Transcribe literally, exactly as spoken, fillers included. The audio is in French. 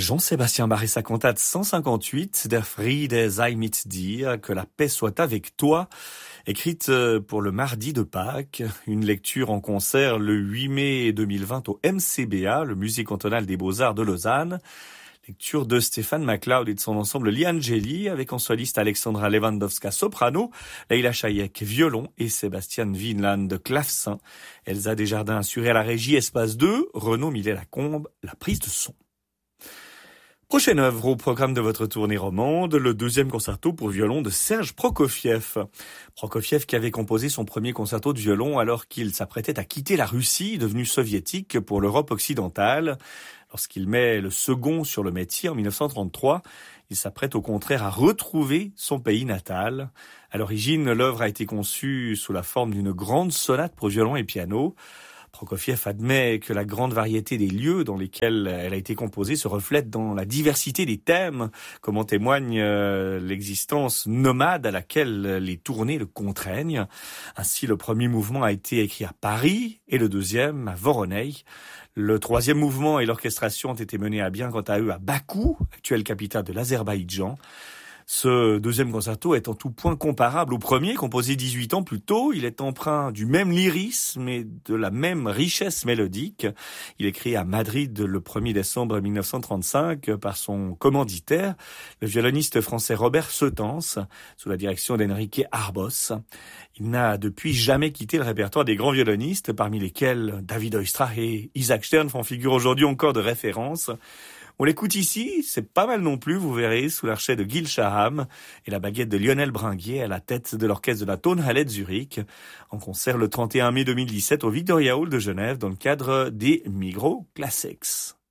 Jean-Sébastien Bach et sa cantate cent cinquante-huit, Der Friede sei mit dir, que la paix soit avec toi, écrite pour le mardi de Pâques, une lecture en concert le huit mai deux mille vingt au M C B A, le Musée cantonal des Beaux-Arts de Lausanne. Lecture de Stéphane MacLeod et de son ensemble Liangeli, avec en soliste Alexandra Lewandowska soprano, Leila Chayek violon et Sébastien Vinland clavecin. Elsa Desjardins assurée à la régie, Espace deux, Renaud Millet-Lacombe, la prise de son. Prochaine œuvre au programme de votre tournée romande, le deuxième concerto pour violon de Serge Prokofiev. Prokofiev qui avait composé son premier concerto de violon alors qu'il s'apprêtait à quitter la Russie, devenue soviétique, pour l'Europe occidentale. Lorsqu'il met le second sur le métier en dix-neuf cent trente-trois, il s'apprête au contraire à retrouver son pays natal. À l'origine, l'œuvre a été conçue sous la forme d'une grande sonate pour violon et piano. Prokofiev admet que la grande variété des lieux dans lesquels elle a été composée se reflète dans la diversité des thèmes, comme en témoigne euh, l'existence nomade à laquelle les tournées le contraignent. Ainsi, le premier mouvement a été écrit à Paris et le deuxième à Voronezh. Le troisième mouvement et l'orchestration ont été menés à bien quant à eux à Bakou, actuelle capitale de l'Azerbaïdjan. Ce deuxième concerto est en tout point comparable au premier, composé dix-huit ans plus tôt. Il est empreint du même lyrisme et de la même richesse mélodique. Il est créé à Madrid le premier décembre dix-neuf cent trente-cinq par son commanditaire, le violoniste français Robert Seutens, sous la direction d'Enrique Arbos. Il n'a depuis jamais quitté le répertoire des grands violonistes, parmi lesquels David Oistrakh et Isaac Stern font figure aujourd'hui encore de référence. On l'écoute ici, c'est pas mal non plus, vous verrez, sous l'archet de Gil Shaham et la baguette de Lionel Bringuier à la tête de l'orchestre de la Tonhalle Zurich, en concert le trente et un mai deux mille dix-sept au Victoria Hall de Genève dans le cadre des Migros Classics.